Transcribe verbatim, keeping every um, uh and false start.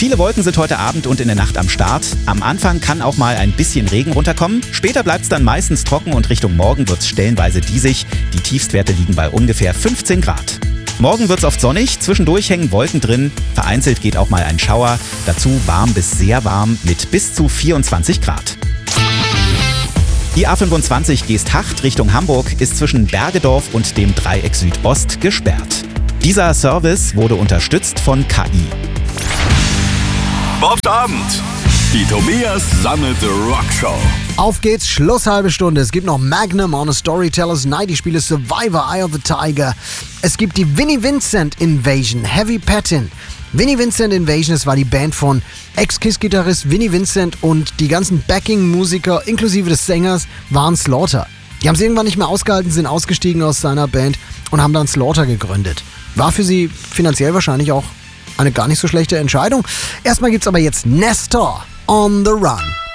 Viele Wolken sind heute Abend und in der Nacht am Start. Am Anfang kann auch mal ein bisschen Regen runterkommen. Später bleibt es dann meistens trocken und Richtung Morgen wird es stellenweise diesig. Die Tiefstwerte liegen bei ungefähr fünfzehn Grad. Morgen wird es oft sonnig, zwischendurch hängen Wolken drin. Vereinzelt geht auch mal ein Schauer. Dazu warm bis sehr warm mit bis zu vierundzwanzig Grad. Die A fünfundzwanzig Geesthacht Richtung Hamburg ist zwischen Bergedorf und dem Dreieck Südost gesperrt. Dieser Service wurde unterstützt von K I. Bob's Abend. Die Tobias Sammelte Rockshow. Auf geht's, Schluss halbe Stunde. Es gibt noch Magnum on a Storyteller's Night. Ich spiele Survivor, Eye of the Tiger. Es gibt die Vinnie Vincent Invasion, Heavy Pattin. Vinnie Vincent Invasion, es war die Band von Ex-Kiss-Gitarrist Vinnie Vincent und die ganzen Backing-Musiker inklusive des Sängers waren Slaughter. Die haben es irgendwann nicht mehr ausgehalten, sind ausgestiegen aus seiner Band und haben dann Slaughter gegründet. War für sie finanziell wahrscheinlich auch eine gar nicht so schlechte Entscheidung. Erstmal gibt's aber jetzt Nestor on the Run.